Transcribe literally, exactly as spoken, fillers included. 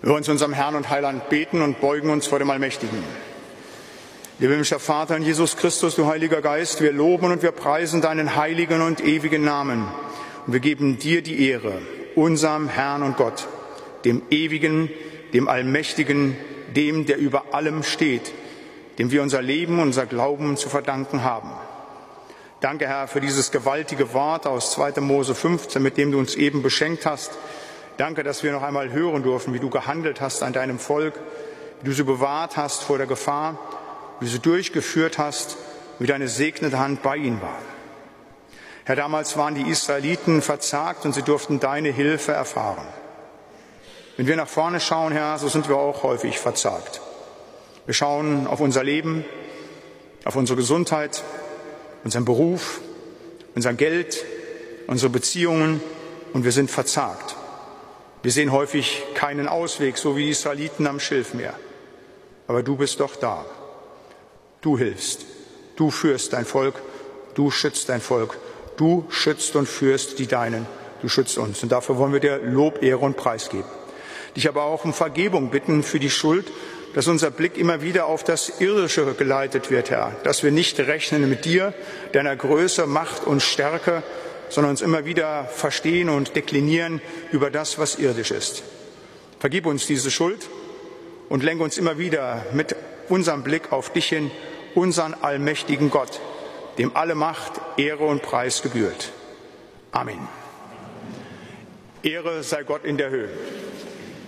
Wir wollen zu unserem Herrn und Heiland beten und beugen uns vor dem Allmächtigen. Lieber himmlischer Vater in Jesus Christus, du Heiliger Geist, wir loben und wir preisen deinen heiligen und ewigen Namen. Und wir geben dir die Ehre, unserem Herrn und Gott, dem Ewigen, dem Allmächtigen, dem, der über allem steht, dem wir unser Leben, unser Glauben zu verdanken haben. Danke, Herr, für dieses gewaltige Wort aus zweiter Mose fünfzehn, mit dem du uns eben beschenkt hast. Danke, dass wir noch einmal hören dürfen, wie du gehandelt hast an deinem Volk, wie du sie bewahrt hast vor der Gefahr, wie du sie durchgeführt hast, wie deine segnende Hand bei ihnen war. Herr, damals waren die Israeliten verzagt und sie durften deine Hilfe erfahren. Wenn wir nach vorne schauen, Herr, so sind wir auch häufig verzagt. Wir schauen auf unser Leben, auf unsere Gesundheit, unseren Beruf, unser Geld, unsere Beziehungen und wir sind verzagt. Wir sehen häufig keinen Ausweg, so wie die Israeliten am Schilfmeer. Aber du bist doch da. Du hilfst. Du führst dein Volk. Du schützt dein Volk. Du schützt und führst die Deinen. Du schützt uns. Und dafür wollen wir dir Lob, Ehre und Preis geben. Dich aber auch um Vergebung bitten für die Schuld, dass unser Blick immer wieder auf das Irdische geleitet wird, Herr. Dass wir nicht rechnen mit dir, deiner Größe, Macht und Stärke, sondern uns immer wieder verstehen und deklinieren über das, was irdisch ist. Vergib uns diese Schuld und lenke uns immer wieder mit unserem Blick auf dich hin, unseren allmächtigen Gott, dem alle Macht, Ehre und Preis gebührt. Amen. Ehre sei Gott in der Höhe